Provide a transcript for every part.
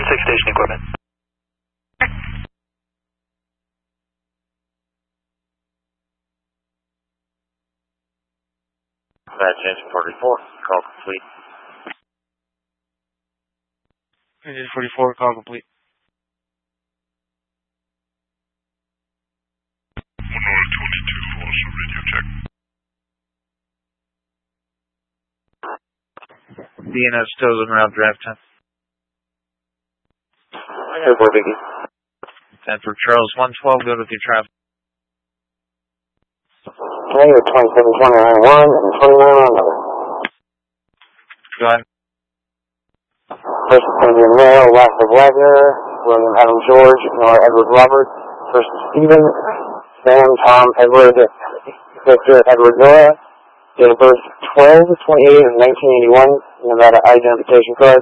station equipment. Dispatch engine 44, call complete. Engine 44, call complete. 122, also radio check. DNS still in route draft 10. I got 4 Biggie. 10 for Charles 112, good with your traffic. Negative 27, 29, 1, and 29 on another. Go ahead. First is going to be a male, last of Wagner, William Adam George, Nora Edward Robert, first is Stephen, Sam, Tom, Edward, Victor, Edward, Nora, date of birth 12/28 of 1981, Nevada identification card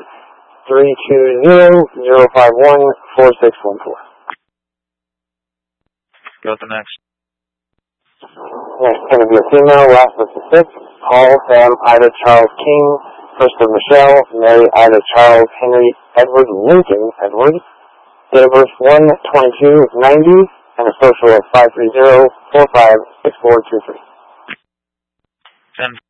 320-051-4614. Go with the next. Next is going to be a female, last of the 6, Paul, Sam, Ida, Charles, King, first of Michelle, Mary, Ida, Charles, Henry, Edward, Lincoln, Edward, date of birth 1/22/90, and a social of 530-456423. 10